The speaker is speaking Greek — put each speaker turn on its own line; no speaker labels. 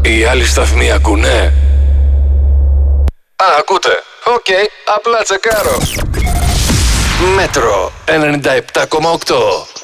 Οι άλλοι σταθμοί ακούνε? Ακούτε. Οκ, απλά τσεκάρω. Μέτρο 97,8.